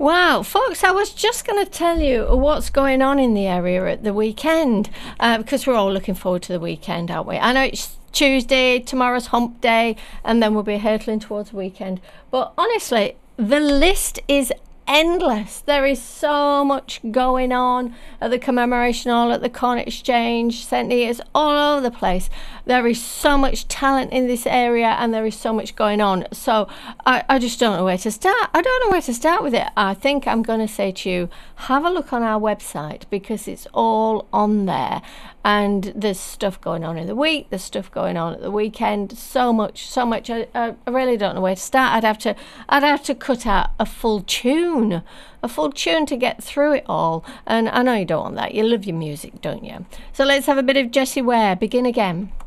Wow, folks, I was just going to tell you what's going on in the area at the weekend because we're all looking forward to the weekend, aren't we? I know it's Tuesday, tomorrow's hump day, and then we'll be hurtling towards the weekend. But honestly, the list is endless. There is so much going on at the Commemoration Hall, at the Corn Exchange, St Neots, all over the place. There is so much talent in this area and there is so much going on. So I just don't know where to start. I don't know where to start with it. I think I'm going to say to you, have a look on our website because it's all on there. And there's stuff going on in the week, there's stuff going on at the weekend, so much. I really don't know where to start. I'd have to cut out a full tune to get through it all. And I know you don't want that. You love your music, don't you? So let's have a bit of Jessie Ware. Begin Again.